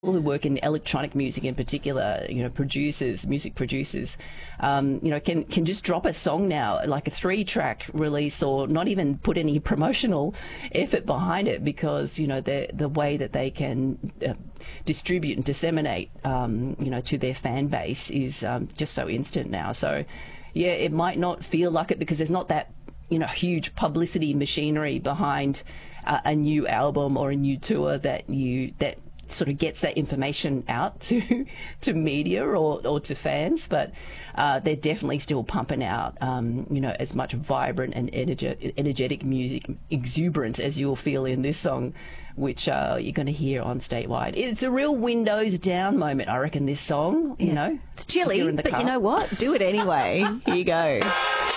who work in electronic music in particular, producers, music producers, can just drop a song now, like a 3-track release, or not even put any promotional effort behind it, because, the way that they can distribute and disseminate, to their fan base is just so instant now. So, yeah, it might not feel like it because there's not that, huge publicity machinery behind a new album or a new tour that sort of gets that information out to media or to fans, but they're definitely still pumping out as much vibrant and energetic music, exuberance, as you'll feel in this song, which you're going to hear on Statewide. It's a real windows down moment, I reckon, this song. It's chilly, but you know what? Do it anyway. Here you go.